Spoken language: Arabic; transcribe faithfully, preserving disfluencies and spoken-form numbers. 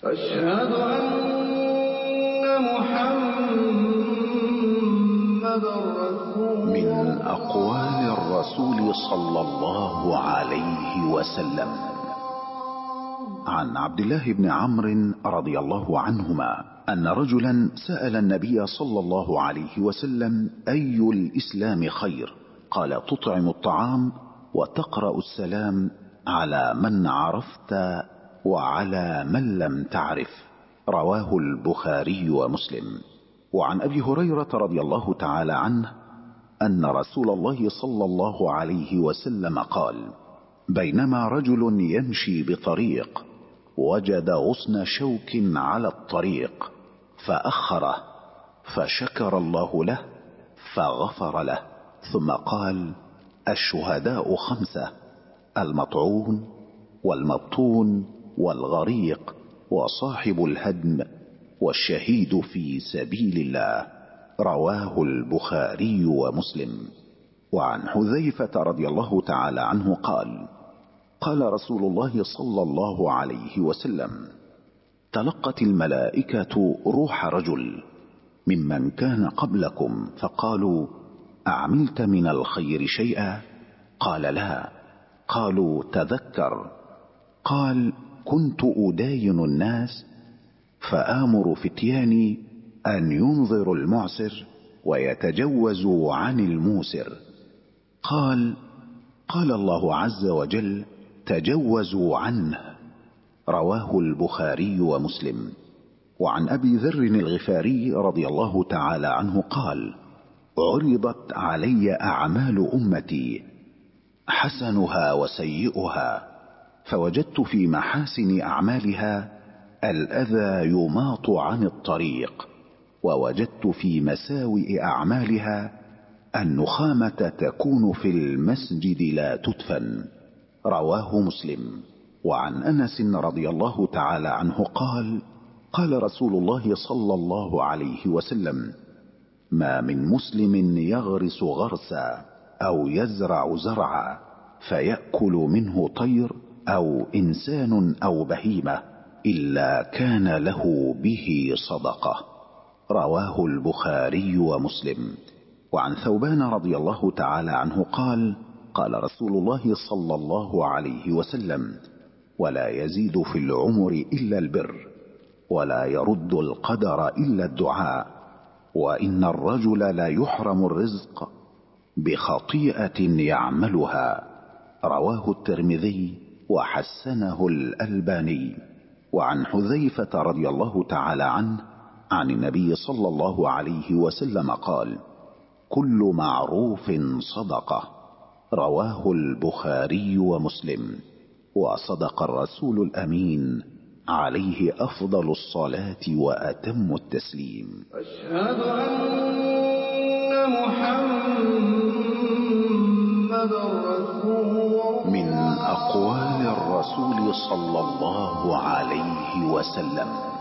أشهد أن محمدًا رسول الله. من أقوال الرسول صلى الله عليه وسلم عن عبد الله بن عمرو رضي الله عنهما أن رجلا سأل النبي صلى الله عليه وسلم: أي الإسلام خير؟ قال: تطعم الطعام وتقرأ السلام على من عرفت وعلى من لم تعرف. رواه البخاري ومسلم. وعن أبي هريرة رضي الله تعالى عنه أن رسول الله صلى الله عليه وسلم قال: بينما رجل يمشي بطريق وجد غصن شوك على الطريق فأخره، فشكر الله له فغفر له، ثم قال: الشهداء خمسة: المطعون والمبطون والغريق وصاحب الهدم والشهيد في سبيل الله. رواه البخاري ومسلم. وعن حذيفة رضي الله تعالى عنه قال: قال رسول الله صلى الله عليه وسلم: تلقت الملائكة روح رجل ممن كان قبلكم فقالوا: أعملت من الخير شيئا؟ قال: لا. قالوا: تذكر. قال: كنت أداين الناس فآمر فتياني أن ينظروا المعسر ويتجوزوا عن الموسر. قال: قال الله عز وجل: تجوزوا عنه. رواه البخاري ومسلم. وعن أبي ذر الغفاري رضي الله تعالى عنه قال: عرضت علي أعمال أمتي حسنها وسيئها، فوجدت في محاسن أعمالها الأذى يماط عن الطريق، ووجدت في مساوئ أعمالها النخامة تكون في المسجد لا تدفن. رواه مسلم. وعن أنس رضي الله تعالى عنه قال: قال رسول الله صلى الله عليه وسلم: ما من مسلم يغرس غرسا أو يزرع زرعا فيأكل منه طير أو إنسان أو بهيمة إلا كان له به صدقة. رواه البخاري ومسلم. وعن ثوبان رضي الله تعالى عنه قال: قال رسول الله صلى الله عليه وسلم: ولا يزيد في العمر إلا البر، ولا يرد القدر إلا الدعاء، وإن الرجل لا يحرم الرزق بخطيئة يعملها. رواه الترمذي وحسنه الألباني. وعن حذيفة رضي الله تعالى عنه عن النبي صلى الله عليه وسلم قال: كل معروف صدقة. رواه البخاري ومسلم. وصدق الرسول الأمين عليه أفضل الصلاة وأتم التسليم. أشهد أن محمدًا رسول الله. من أقوال الرسول صلى الله عليه وسلم